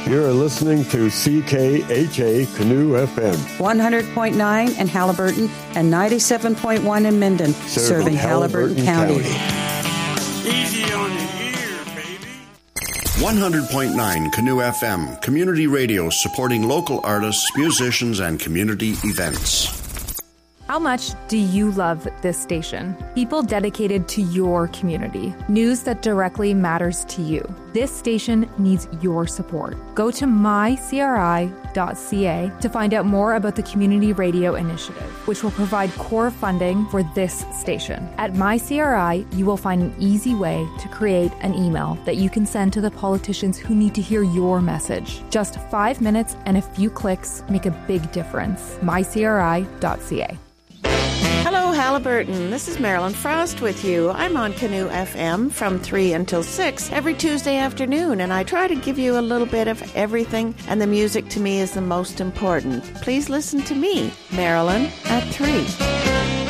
You're listening to CKHA Canoe FM. 100.9 in Haliburton and 97.1 in Minden, serving Haliburton County. Easy on the ear, baby. 100.9 Canoe FM, community radio supporting local artists, musicians, and community events. How much do you love this station? People dedicated to your community. News that directly matters to you. This station needs your support. Go to mycri.ca to find out more about the Community Radio Initiative, which will provide core funding for this station. At MyCRI, you will find an easy way to create an email that you can send to the politicians who need to hear your message. Just 5 minutes and a few clicks make a big difference. mycri.ca. Hello, Haliburton. This is Marilyn Frost with you. I'm on Canoe FM from 3 until 6 every Tuesday afternoon, and I try to give you a little bit of everything, and the music to me is the most important. Please listen to me, Marilyn, at 3.